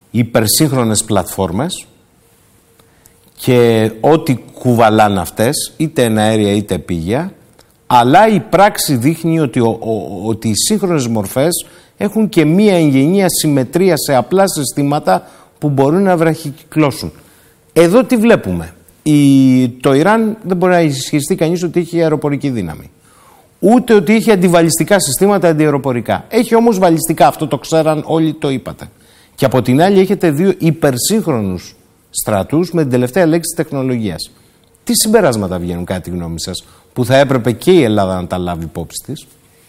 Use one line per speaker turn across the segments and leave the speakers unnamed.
υπερσύγχρονες πλατφόρμες και ό,τι κουβαλάνε αυτές, είτε εναέρια είτε επίγεια, αλλά η πράξη δείχνει ότι οι σύγχρονες μορφές έχουν και μία εγγενή ασυμμετρία σε απλά συστήματα που μπορούν να βραχικυκλώσουν. Εδώ τι βλέπουμε. Το Ιράν δεν μπορεί να ισχυριστεί κανείς ότι έχει αεροπορική δύναμη. Ούτε ότι έχει αντιβαλιστικά συστήματα αντιαεροπορικά. Έχει όμως βαλιστικά, αυτό το ξέραν όλοι, το είπατε. Και από την άλλη έχετε δύο υπερσύγχρονους στρατούς με την τελευταία λέξη της τεχνολογίας. Τι συμπεράσματα βγαίνουν κατά τη γνώμη σας που θα έπρεπε και η Ελλάδα να τα λάβει υπόψη της?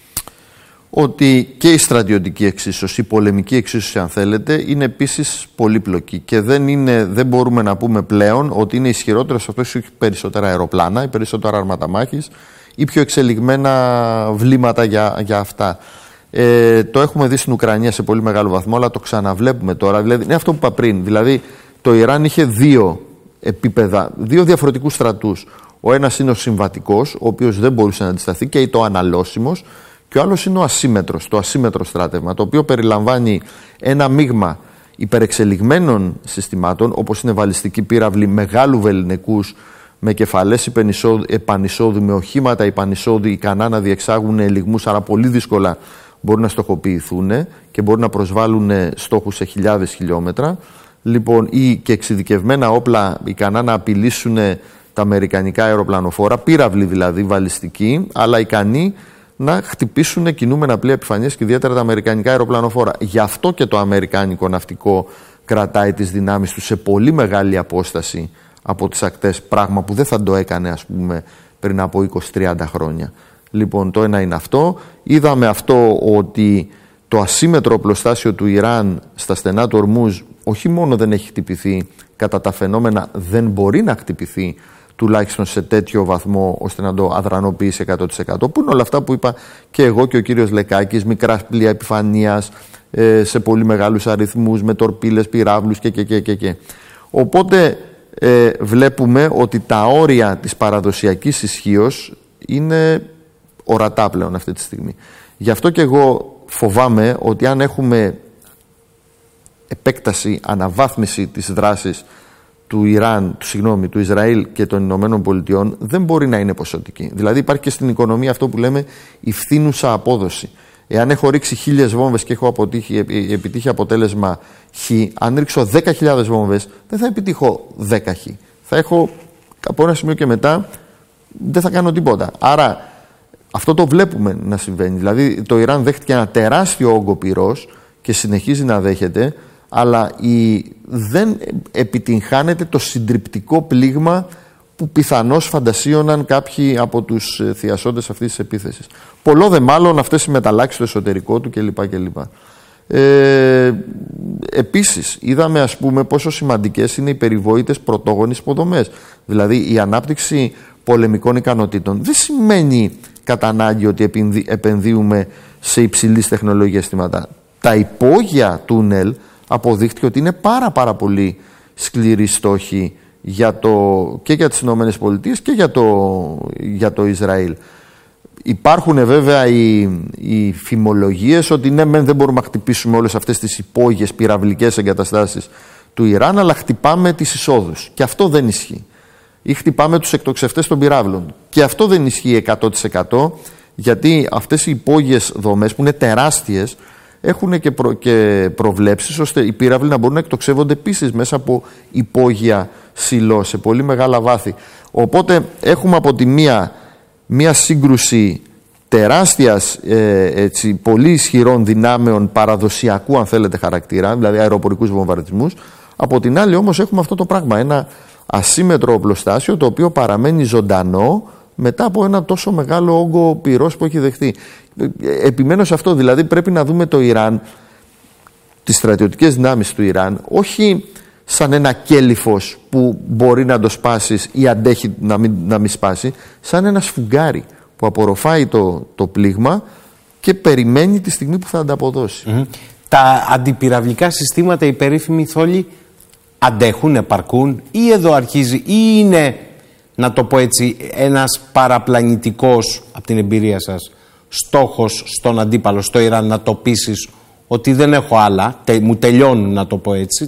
Ότι και η στρατιωτική εξίσωση, η πολεμική εξίσωση αν θέλετε, είναι επίσης πολύπλοκη και δεν μπορούμε να πούμε πλέον ότι είναι ισχυρότερος αυτός που έχει περισσότερα αεροπλάνα ή περισσότερα άρματα μάχης ή πιο εξελιγμένα βλήματα για αυτά. Το έχουμε δει στην Ουκρανία σε πολύ μεγάλο βαθμό, αλλά το ξαναβλέπουμε τώρα. Δηλαδή, είναι αυτό που είπα πριν. Δηλαδή, το Ιράν είχε δύο επίπεδα, δύο διαφορετικούς στρατούς. Ο ένας είναι ο συμβατικός, ο οποίος δεν μπορούσε να αντισταθεί, και το αναλώσιμος, και ο άλλος είναι ο ασύμετρος, το ασύμετρο στράτευμα, το οποίο περιλαμβάνει ένα μείγμα υπερεξελιγμένων συστημάτων, όπως είναι βαλιστικοί πύραυλοι μεγάλου βεληνικούς, με κεφαλές επανεισόδου, με οχήματα επανεισόδου, ικανά να διεξάγουν ελιγμούς, άρα πολύ δύσκολα μπορούν να στοχοποιηθούν και μπορούν να προσβάλλουν στόχους σε χιλιάδες χιλιόμετρα. Λοιπόν, ή και εξειδικευμένα όπλα ικανά να απειλήσουν τα αμερικανικά αεροπλανοφόρα, πύραυλοι δηλαδή βαλιστικοί, αλλά ικανοί να χτυπήσουν κινούμενα πλοία επιφανείας και ιδιαίτερα τα αμερικανικά αεροπλανοφόρα. Γι' αυτό και το αμερικάνικο ναυτικό κρατάει τις δυνάμεις του σε πολύ μεγάλη απόσταση από τις ακτές, πράγμα που δεν θα το έκανε ας πούμε πριν από 20-30 χρόνια. Λοιπόν, το ένα είναι αυτό. Είδαμε αυτό ότι το ασύμετρο οπλοστάσιο του Ιράν στα στενά του Ορμούζ όχι μόνο δεν έχει χτυπηθεί, κατά τα φαινόμενα δεν μπορεί να χτυπηθεί τουλάχιστον σε τέτοιο βαθμό ώστε να το αδρανοποιήσει 100%. Που είναι όλα αυτά που είπα και εγώ και ο κύριος Λεκάκης, μικρά πλοία επιφανείας σε πολύ μεγάλους αριθμούς, με τορπίλες, πυράβλους και. Οπότε βλέπουμε ότι τα όρια της παραδοσιακής ισχύως είναι ορατά πλέον αυτή τη στιγμή. Γι' αυτό και εγώ φοβάμαι ότι αν έχουμε επέκταση, αναβάθμιση της δράσης του Ισραήλ και των Ηνωμένων Πολιτειών, δεν μπορεί να είναι ποσοτική. Δηλαδή υπάρχει και στην οικονομία αυτό που λέμε η φθήνουσα απόδοση. Εάν έχω ρίξει 1.000 βόμβες και έχω επιτύχει αποτέλεσμα χ, αν ρίξω 10.000 βόμβες δεν θα επιτύχω 10 χ. Θα έχω από ένα σημείο και μετά δεν θα κάνω τίποτα. Άρα αυτό το βλέπουμε να συμβαίνει. Δηλαδή το Ιράν δέχτηκε ένα τεράστιο όγκο πυρός και συνεχίζει να δέχεται, αλλά δεν επιτυγχάνεται το συντριπτικό πλήγμα που πιθανώς φαντασίωναν κάποιοι από τους θειασόντες αυτής της επίθεσης. Πολλό δε μάλλον αυτές οι μεταλλάξεις στο εσωτερικό του κλπ. Επίσης είδαμε ας πούμε πόσο σημαντικές είναι οι περιβόητες πρωτόγονες υποδομές. Δηλαδή η ανάπτυξη πολεμικών ικανοτήτων δεν σημαίνει κατά ανάγκη ότι επενδύουμε σε υψηλής τεχνολογίας συστήματα. Τα υπόγεια τούνελ αποδείχτηκε ότι είναι πάρα πολύ σκληροί στόχοι και για τις Ηνωμένες Πολιτείες και για το Ισραήλ. Υπάρχουν βέβαια οι φημολογίες ότι ναι, δεν μπορούμε να χτυπήσουμε όλες αυτές τις υπόγειες πυραυλικές εγκαταστάσεις του Ιράν, αλλά χτυπάμε τις εισόδους. Και αυτό δεν ισχύει. Ή χτυπάμε τους εκτοξευτές των πυράβλων. Και αυτό δεν ισχύει 100%, γιατί αυτές οι υπόγειες δομές που είναι τεράστιες έχουν και προβλέψεις ώστε οι πύραυλοι να μπορούν να εκτοξεύονται επίσης μέσα από υπόγεια σιλό σε πολύ μεγάλα βάθη. Οπότε έχουμε από τη μία σύγκρουση τεράστιας πολύ ισχυρών δυνάμεων παραδοσιακού αν θέλετε χαρακτήρα, δηλαδή αεροπορικούς βομβαρδισμούς. Από την άλλη όμως έχουμε αυτό το πράγμα, ένα ασύμετρο οπλοστάσιο το οποίο παραμένει ζωντανό μετά από ένα τόσο μεγάλο όγκο πυρός που έχει δεχτεί. Επιμένω σε αυτό, δηλαδή πρέπει να δούμε το Ιράν, τις στρατιωτικές δυνάμεις του Ιράν, όχι σαν ένα κέλυφος που μπορεί να το σπάσεις ή αντέχει να μην σπάσει, σαν ένα σφουγγάρι που απορροφάει το πλήγμα και περιμένει τη στιγμή που θα ανταποδώσει.
Τα αντιπυραυλικά συστήματα, οι περίφημοι θόλοι, αντέχουν, επαρκούν, ή εδώ αρχίζει, ή είναι, να το πω έτσι, ένας παραπλανητικός, από την εμπειρία σας, στόχος στον αντίπαλο, στο Ιράν, να το πείσεις ότι δεν έχω άλλα, μου τελειώνουν, να το πω έτσι,